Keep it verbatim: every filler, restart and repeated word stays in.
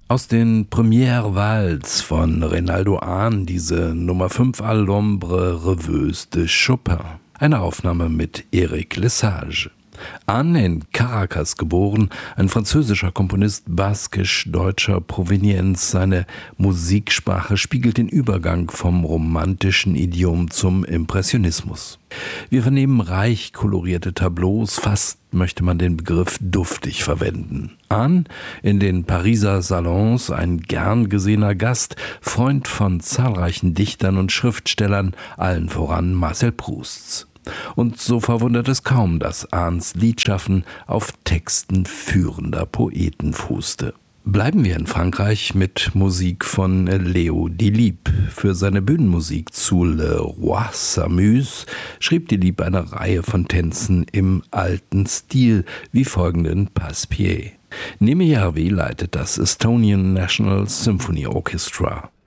Aus den Première Vals von Reynaldo Ahn, diese Nummer fünf à l'ombre Revues de Chopin. Eine Aufnahme mit Eric Lesage. Ahn, in Caracas geboren, ein französischer Komponist baskisch-deutscher Provenienz. Seine Musiksprache spiegelt den Übergang vom romantischen Idiom zum Impressionismus. Wir vernehmen reich kolorierte Tableaus, fast möchte man den Begriff duftig verwenden. Ahn, in den Pariser Salons ein gern gesehener Gast, Freund von zahlreichen Dichtern und Schriftstellern, allen voran Marcel Prousts. Und so verwundert es kaum, dass Ahns Liedschaffen auf Texten führender Poeten fußte. Bleiben wir in Frankreich mit Musik von Léo Delibes. Für seine Bühnenmusik zu Le Roi s'amuse schrieb Delibes eine Reihe von Tänzen im alten Stil, wie folgenden Passepied. Nemi Järvi leitet das Estonian National Symphony Orchestra.